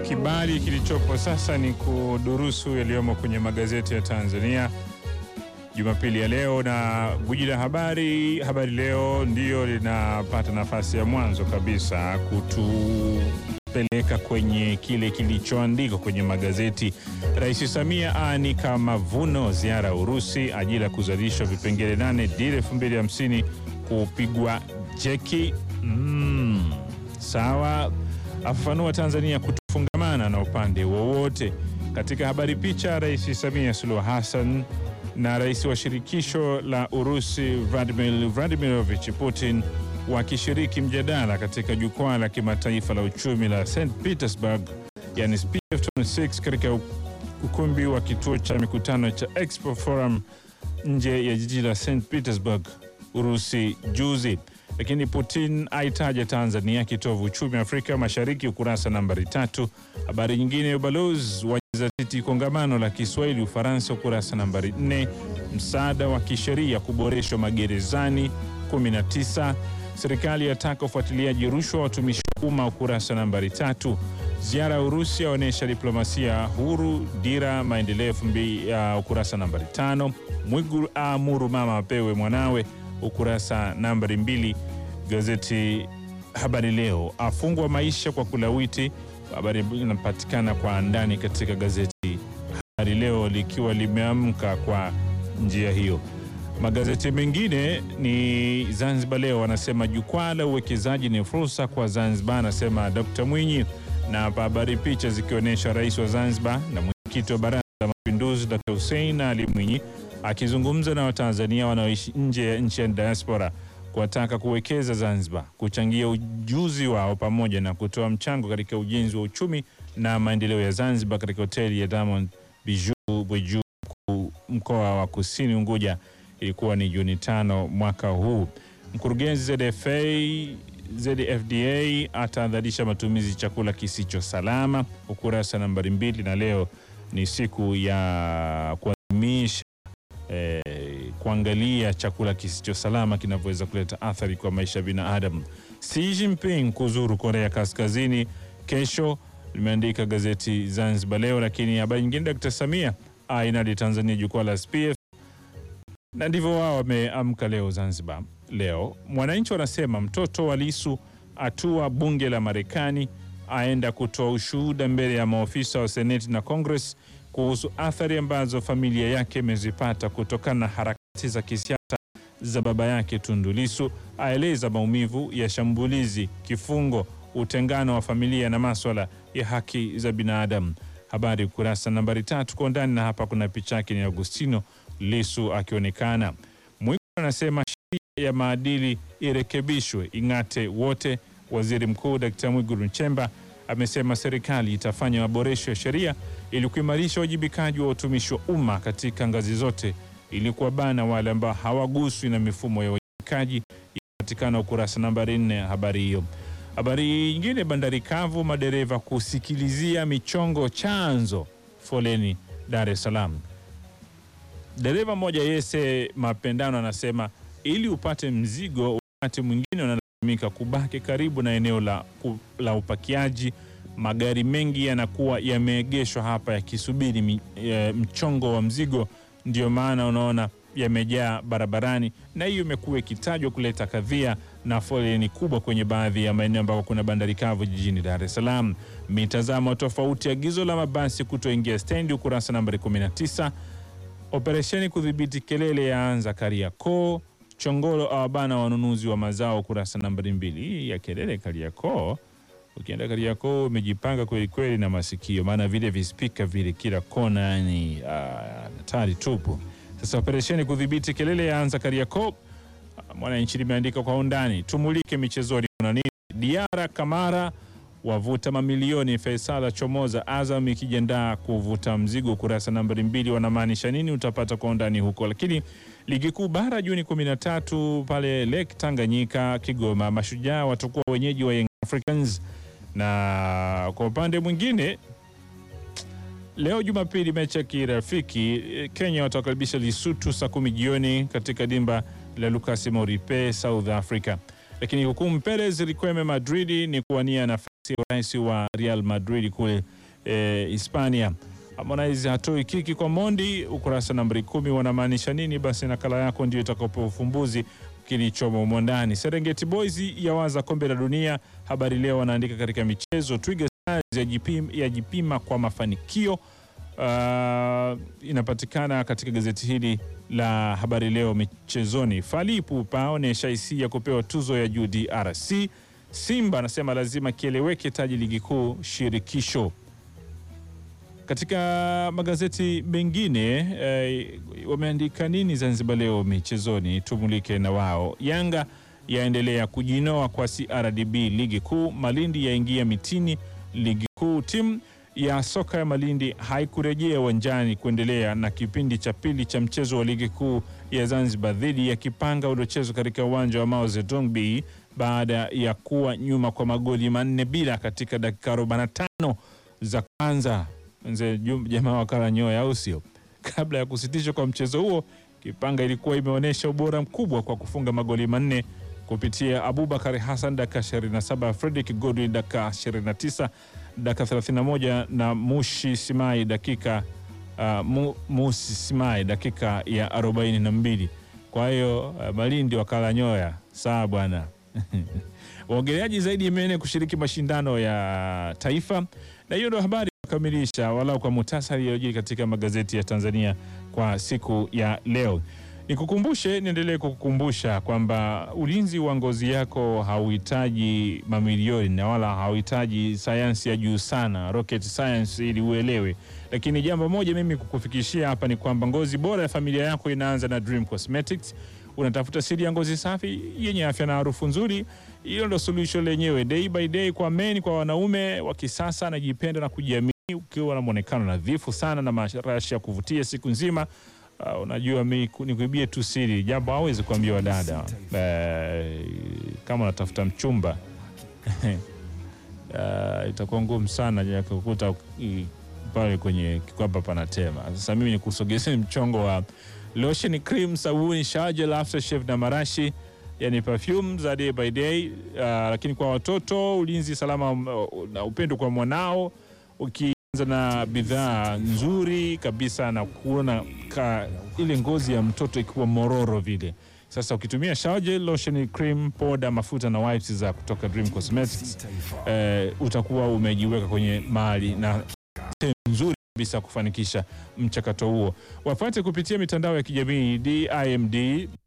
Kibali kilichopo sasa ni kudurusu yaliyomo kwenye magazeti ya Tanzania Jumapili ya leo, na guji la habari Leo ndiyo linapata nafasi ya mwanzo kabisa kutupeleka kwenye kile kilichoandikwa kwenye magazeti. Rais Samia aanika mavuno ziara Urusi, ajira kuzalishwa vipengele 8 dira 2050 kupigwa jeki. Sawa, afafanua Tanzania kutofungamana na upande wowote. Katika habari picha, Rais Samia Suluhu Hassan na rais wa shirikisho la Urusi Vladimir Vladimirovich Putin wakishiriki mjadala katika jukwaa la kimataifa la uchumi la St. Petersburg, yani SPF26, katika ukumbi wa kituo cha mikutano cha Expo Forum nje ya jiji la St. Petersburg, Urusi juzi. Lakini Putin aitaja Tanzania kitovu uchumi Afrika Mashariki, ukurasa nambari 3. Habari nyingine, ubalozi wajizatiti kongamano la Kiswahili Ufaransa, ukurasa nambari 4. Msaada wa kisheria kuboreshwa magerezani 19. Serikali yataka ufuatiliaji rushwa watumishi wa umma, ukurasa nambari 3. Ziara Urusi yaonesha diplomasia huru, dira maendeleo ukurasa nambari 5. Mwigulu aamuru mama apewe mwanawe, ukurasa nambari 2. Gazeti Habari Leo, afungwa maisha kwa kulawiti. Habari inapatikana kwa ndani katika gazeti Habari Leo likiwa limeamka kwa njia hiyo. Magazeti mengine ni Zanzibar Leo, wanasema jukwaa la uwekezaji ni fursa kwa Zanzibar, anasema Dr. Mwinyi, na habari picha zikionyesha rais wa Zanzibar na mwenyekiti wa Baraza la Mapinduzi Dr. Hussein Ali Mwinyi akizungumza na Watanzania wanaoishi nje ya nchi ya diaspora kuwataka kuwekeza Zanzibar, kuchangia ujuzi wao pamoja na kutoa mchango katika ujenzi wa uchumi na maendeleo ya Zanzibar katika hoteli ya Diamond Biju mkoa wa Kusini Unguja. Ilikuwa ni Juni 5 mwaka huu. Mkurugenzi ZFDA atahadharisha matumizi chakula kisicho salama, ukurasa nambari 2. Na leo ni siku ya kuadhimisha kuangalia chakula kisicho salama kinavyoweza kuleta athari kwa maisha ya binadamu. Xi Jinping kuzuru Korea Kaskazini kesho, limeandika gazeti Zanzibar Leo. Lakini habari nyingine, Dr. Samia ainadi Tanzania jukwaa la SPF, na ndivyo wao wameamka leo Zanzibar Leo. Mwananchi wanasema mtoto wa Lissu atua bunge la Marekani, aenda kutoa ushuhuda mbele ya maofisa wa Seneti na Congress kuhusu athari ambazo familia yake imezipata kutokana na harakati za kisiasa za baba yake Tundu Lissu, aeleza maumivu ya shambulizi, kifungo, utengano wa familia na masuala ya haki za binadamu. Habari ukurasa nambari 3 kwa ndani, na hapa kuna picha yake ni Agustino Lissu akionekana. Mwigulu anasema sheria ya maadili irekebishwe, ing'ate wote. Waziri Mkuu Dr. Mwigulu Nchemba amesema serikali itafanya maboresho ya sheria ili kuimarisha wajibikaji wa utumishi wa umma katika ngazi zote ili kuwabana wale ambao hawaguswi na mifumo ya wajibikaji. Inapatikana ukurasa nambari 4 habari hiyo. Habari nyingine, bandari kavu, madereva kusikilizia michongo chanzo foleni Dar es Salaam. Dereva mmoja Yese Mapendano anasema ili upate mzigo wakati mwingine unalazimika kubaki karibu na eneo la upakiaji. Magari mengi yanakuwa yameegeshwa hapa yakisubiri mchongo wa mzigo, ndio maana unaona yamejaa barabarani, na hiyo imekuwa ikitajwa kuleta kadhia na foleni kubwa kwenye baadhi ya maeneo ambako kuna bandari kavu jijini Dar es Salaam. Mitazamo tofauti, agizo la mabasi kutoingia stendi, ukurasa nambari 19. Operesheni kudhibiti kelele yaanza Kariakoo, Chongolo awabana wanunuzi wa mazao, ukurasa nambari 2. Hii ya kelele Kariakoo, ukienda Kariakoo umejipanga kweli kweli na masikio, maana vile vispika vile kila kona ni hatari tupu. Sasa operesheni kudhibiti kelele yaanza Kariakoo. Mwananchi limeandika kwa undani. Tumulike michezoni kuna nini? Diara Kamara wavuta mamilioni, Faisal chomoza, Azam ikijiandaa kuvuta mzigo, ukurasa nambari 2. Wanamaanisha nini? Utapata kwa undani huko. Lakini ligi kuu bara Juni 13 pale Lake Tanganyika Kigoma, Mashujaa watakuwa wenyeji wa Young Africans. Na kwa upande mwingine leo Jumapili mechi ya kirafiki, Kenya watakaribisha Lesotho saa 10 jioni katika dimba la Lucas Moripe South Africa. Lakini hukumu Perez Riquelme Madrid ni kuwania nafasi rais wa Real Madrid kule Hispania. Harmonize hatoi kiki kwa Mondi, ukurasa nambari 10 wanamaanisha nini? Basi nakala yako ndio itakapo ufumbuzi kilichomo humo ndani. Serengeti Boys yawaza kombe la dunia, Habari Leo wanaandika katika michezo. Twiga Stars yajipima kwa mafanikio. Inapatikana katika gazeti hili la Habari Leo michezoni. Falipu paonesha hisia kupewa tuzo ya juu DRC. Simba anasema lazima kieleweke taji ligi kuu shirikisho. Katika magazeti mengine wameandika nini Zanzibar Leo michezoni? Tumulike na wao. Yanga yaendelea kujinoa kwa CRDB ligi kuu. Malindi yaingia mitini ligi kuu. Timu ya soka ya Malindi haikurejea uwanjani kuendelea na kipindi cha pili cha mchezo wa ligi kuu ya Zanzibar dhidi ya Kipanga uliochezwa katika uwanja wa Mao Zedong B baada ya kuwa nyuma kwa magoli 4-0 katika dakika 45 za kwanza. Mzee jamaa wakala nyoya au sio? Kabla ya kusitishwa kwa mchezo huo, Kipanga ilikuwa imeonyesha ubora mkubwa kwa kufunga magoli 4 kupitia Abubakar Hassan dakika 27, Fredrick Godwin dakika 29, dakika 31 na Mushi Simai dakika Musi Simai dakika ya 42. Kwa hiyo Malindi wakala nyoya. Sawa bwana. Waogeleaji zaidi ya kushiriki mashindano ya taifa. Na hiyo ndio habari kukamilisha walau kwa muhtasari iliyojiri katika magazeti ya Tanzania kwa siku ya leo. Niendelee kukukumbusha kwamba ulinzi wa ngozi yako hauhitaji mamilioni na wala hauhitaji sayansi ya juu sana, rocket science, ili uelewe. Lakini jambo moja mimi kukufikishia hapa ni kwamba ngozi bora ya familia yako inaanza na Dream Cosmetics. Unatafuta siri ya ngozi safi yenye afya na harufu nzuri? Hilo ndo solution lenyewe. Day by day kwa men, kwa wanaume wa kisasa na jipenda na kujiamini, ukiwa na muonekano nadhifu sana na marashi ya kuvutia siku nzima. Unajua mimi nikuibie tu siri, jambo hawezi kuambia wadada. Kama unatafuta mchumba itakuwa ngumu sana ya kukuta pale kwenye kikwapa panatema. Sasa mimi nikusogezeni mchongo wa lotion, cream, sabuni, shower, aftershave na marashi, yani perfume za day by day. Lakini kwa watoto, ulinzi salama na upendo kwa mwanao, ukianza na bidhaa nzuri kabisa na kuona ile ngozi ya mtoto ikiwa mororo vile. Sasa ukitumia shower gel, lotion, cream, powder, mafuta na wipes za kutoka Dream Cosmetics, utakuwa umejiweka kwenye mali na nzuri kabisa kufanikisha mchakato huo. Wapate kupitia mitandao ya kijamii DIMD